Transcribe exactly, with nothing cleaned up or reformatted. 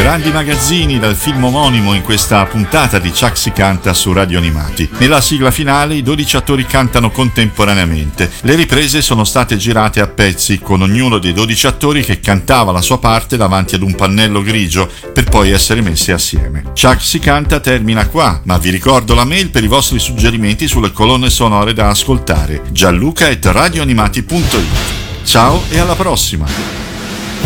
Grandi magazzini dal film omonimo in questa puntata di Chuck si canta su Radio Animati. Nella sigla finale i dodici attori cantano contemporaneamente. Le riprese sono state girate a pezzi, con ognuno dei dodici attori che cantava la sua parte davanti ad un pannello grigio per poi essere messi assieme. Chuck si canta termina qua, ma vi ricordo la mail per i vostri suggerimenti sulle colonne sonore da ascoltare: gianluca at radioanimati punto it. Ciao e alla prossima!